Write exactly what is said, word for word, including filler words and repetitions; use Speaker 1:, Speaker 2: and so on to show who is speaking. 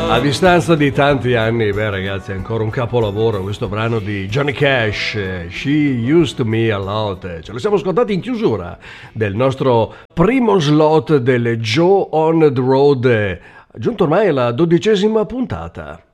Speaker 1: A distanza di tanti anni, beh ragazzi, è ancora un capolavoro questo brano di Johnny Cash, She Used to Me a Lot. Ce lo siamo ascoltati in chiusura del nostro primo slot del Joe on the Road, giunto ormai alla dodicesima puntata.